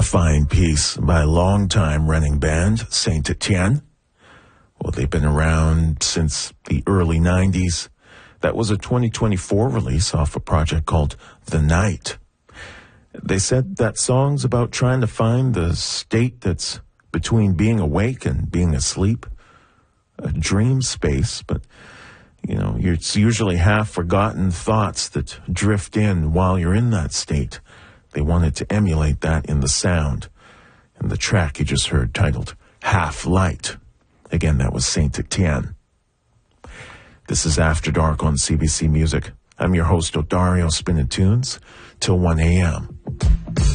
A fine piece by a long-time running band, Saint Etienne. Well, they've been around since the early 90s. That was a 2024 release off a project called The Night. They said that song's about trying to find the state that's between being awake and being asleep. A dream space, but, it's usually half-forgotten thoughts that drift in while you're in that state. They wanted to emulate that in the sound. And the track you just heard titled Half Light. Again, that was Saint Etienne. This is After Dark on CBC Music. I'm your host, Odario Spinning Tunes, till 1 a.m.